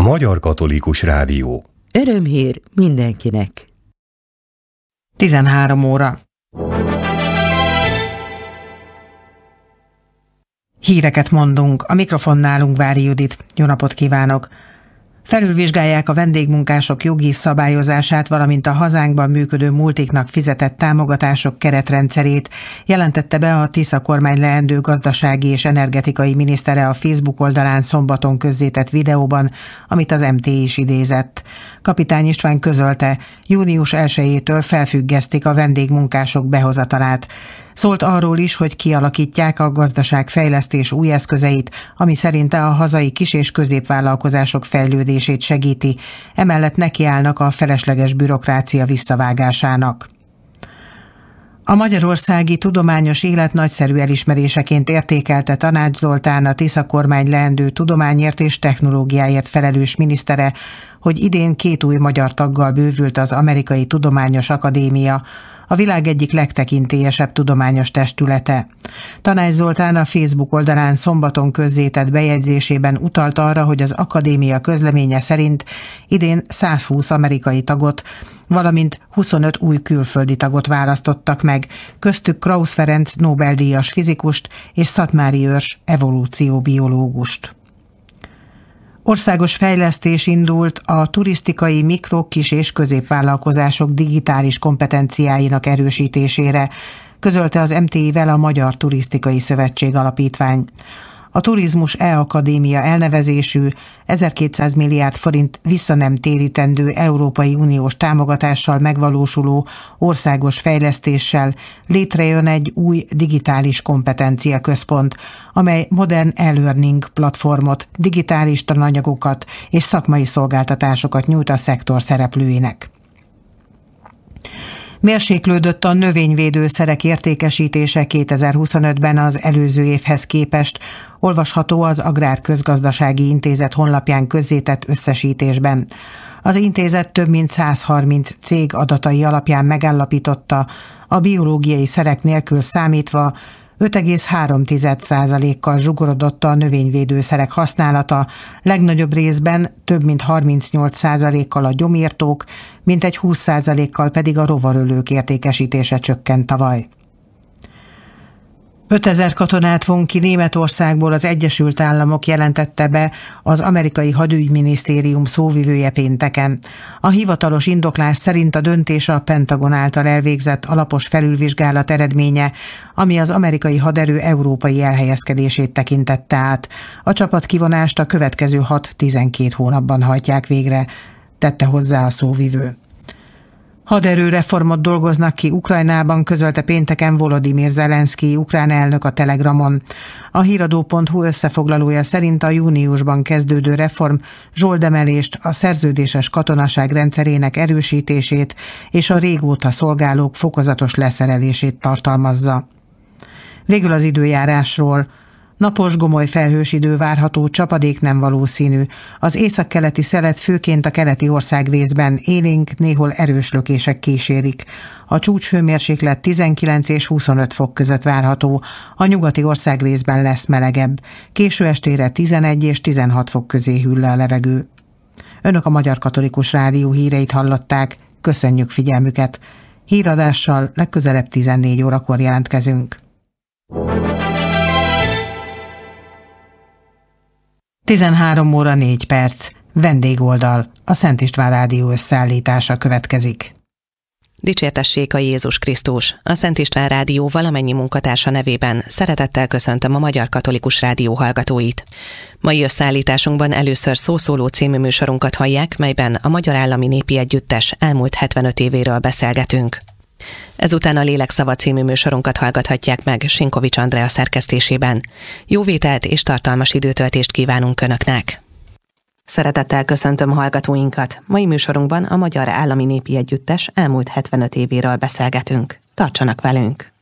Magyar Katolikus Rádió. Örömhír mindenkinek. 13 óra. Híreket mondunk. A mikrofonnál Ungvári Judit. Jó napot kívánok! Felülvizsgálják a vendégmunkások jogi szabályozását, valamint a hazánkban működő multiknak fizetett támogatások keretrendszerét, jelentette be a Tisza kormány leendő gazdasági és energetikai minisztere a Facebook oldalán szombaton közzétett videóban, amit az MT is idézett. Kapitány István közölte, június 1-től felfüggesztik a vendégmunkások behozatalát. Szólt arról is, hogy kialakítják a gazdaságfejlesztés új eszközeit, ami szerinte a hazai kis- és középvállalkozások fejlődését segíti, emellett nekiállnak a felesleges bürokrácia visszavágásának. A Magyarországi Tudományos Élet nagyszerű elismeréseként értékelte Tanács Zoltán, a Tisza kormány leendő tudományért és technológiáért felelős minisztere, hogy idén 2 új magyar taggal bővült az Amerikai Tudományos Akadémia, a világ egyik legtekintélyesebb tudományos testülete. Tanács Zoltán a Facebook oldalán szombaton közzétett bejegyzésében utalt arra, hogy az akadémia közleménye szerint idén 120 amerikai tagot, valamint 25 új külföldi tagot választottak meg, köztük Krausz Ferenc Nobel-díjas fizikust és Szatmári Őrs evolúcióbiológust. Országos fejlesztés indult a turisztikai mikro-, kis- és középvállalkozások digitális kompetenciáinak erősítésére, közölte az MTI-vel a Magyar Turisztikai Szövetség Alapítvány. A Turizmus E-Akadémia elnevezésű 1200 milliárd forint visszanemtérítendő Európai Uniós támogatással megvalósuló országos fejlesztéssel létrejön egy új digitális kompetencia központ, amely modern e-learning platformot, digitális tananyagokat és szakmai szolgáltatásokat nyújt a szektor szereplőinek. Mérséklődött a növényvédőszerek értékesítése 2025-ben az előző évhez képest, olvasható az Agrárközgazdasági Intézet honlapján közzétett összesítésben. Az intézet több mint 130 cég adatai alapján megállapította, a biológiai szerek nélkül számítva 5,3%-kal zsugorodott a növényvédőszerek használata, legnagyobb részben több mint 38%-kal a gyomírtók, mintegy 20%-kal pedig a rovarölők értékesítése csökkent tavaly. 5000 katonát von ki Németországból az Egyesült Államok, jelentette be az amerikai hadügyminisztérium szóvivője pénteken. A hivatalos indoklás szerint a döntés a Pentagon által elvégzett alapos felülvizsgálat eredménye, ami az amerikai haderő európai elhelyezkedését tekintette át. A csapatkivonást a következő 6-12 hónapban hajtják végre, tette hozzá a szóvivő. Haderőreformot dolgoznak ki Ukrajnában, közölte pénteken Volodymyr Zelenszkij ukrán elnök a Telegramon. A híradó.hu összefoglalója szerint a júniusban kezdődő reform zsoldemelést, a szerződéses katonaság rendszerének erősítését és a régóta szolgálók fokozatos leszerelését tartalmazza. Végül az időjárásról. Napos, gomoly felhős idő várható, csapadék nem valószínű. Az északkeleti szelet főként a keleti ország részben élénk, néhol erős lökések kísérik. A csúcshőmérséklet 19 és 25 fok között várható, a nyugati ország részben lesz melegebb. Késő estére 11 és 16 fok közé hűl le a levegő. Önök a Magyar Katolikus Rádió híreit hallották, köszönjük figyelmüket. Híradással legközelebb 14 órakor jelentkezünk. 13 óra 4 perc. Vendégoldal. A Szent István Rádió összeállítása következik. Dicsértessék a Jézus Krisztus! A Szent István Rádió valamennyi munkatársa nevében szeretettel köszöntöm a Magyar Katolikus Rádió hallgatóit. Mai összeállításunkban először Szószóló című műsorunkat hallják, melyben a Magyar Állami Népi Együttes elmúlt 75 évéről beszélgetünk. Ezután a Lélekszava című műsorunkat hallgathatják meg Sinkovics Andrea szerkesztésében. Jó vételt és tartalmas időtöltést kívánunk Önöknek! Szeretettel köszöntöm hallgatóinkat! Mai műsorunkban a Magyar Állami Népi Együttes elmúlt 75 évéről beszélgetünk. Tartsanak velünk!